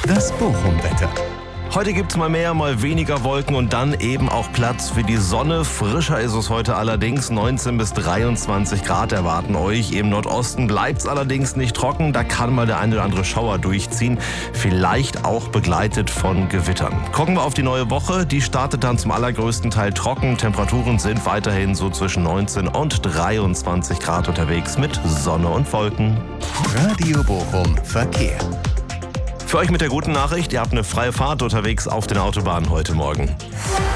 Das Bochum-Wetter. Heute gibt's mal mehr, mal weniger Wolken und dann eben auch Platz für die Sonne. Frischer ist es heute allerdings. 19 bis 23 Grad erwarten euch. Im Nordosten bleibt's allerdings nicht trocken. Da kann mal der eine oder andere Schauer durchziehen. Vielleicht auch begleitet von Gewittern. Gucken wir auf die neue Woche. Die startet dann zum allergrößten Teil trocken. Temperaturen sind weiterhin so zwischen 19 und 23 Grad unterwegs mit Sonne und Wolken. Radio Bochum Verkehr. Für euch mit der guten Nachricht, ihr habt eine freie Fahrt unterwegs auf den Autobahnen heute Morgen.